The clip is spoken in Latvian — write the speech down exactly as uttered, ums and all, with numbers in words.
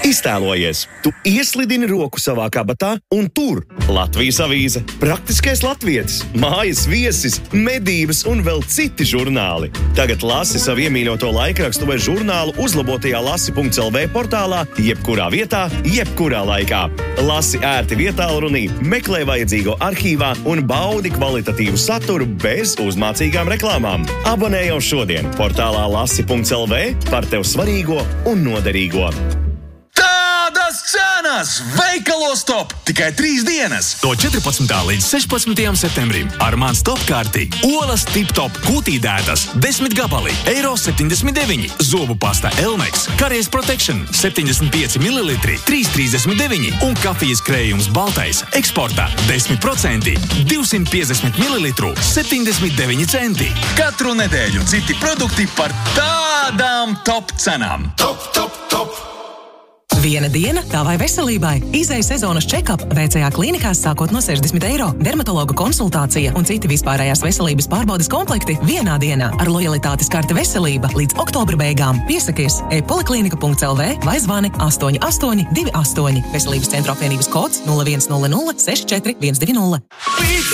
Iztēlojies, tu ieslidini roku savā kabatā un tur Latvijas avīze, praktiskais latvietis, mājas viesis, medības un vēl citi žurnāli. Tagad lasi savu iemīļoto laikrakstu vai žurnālu uzlabotajā lasi punkts el vē portālā, jebkurā vietā, jebkurā laikā. Lasi ērti vietālrunī, meklē vajadzīgo arhīvā un baudi kvalitatīvu saturu bez uzmācīgām reklāmām. Abonē jau šodien portālā lasi punkts el vē par tev svarīgo un noderīgo. Tādas cenas! Veikalos top! Tikai trīs dienas! No četrpadsmitā līdz sešpadsmitajam septembrim ar mans top kārti olas tip-top kūtīdētas desmit gabali, eiro septiņdesmit deviņi, zobu pasta Elmex, karies protection septiņdesmit pieci mililitri, trīs trīsdesmit deviņi un kafijas krējums baltais eksportā desmit procenti, divsimt piecdesmit mililitru, septiņdesmit deviņi centi. Katru nedēļu citi produkti par tādām top cenām. Top, top, top! Viena diena tavai veselībai. Izeja sezonas check-up V C A klīnikās sākot no sešdesmit eiro. Dermatologa konsultācija un citi vispārējās veselības pārbaudes komplekti vienā dienā ar lojalitātes karte veselība līdz oktobra beigām. Piesakies e-poliklinika punkts el vē vai zvani astoņi astoņi divi astoņi. Veselības centra apvienības kods nulle viens nulle nulle seši četri viens divi nulle.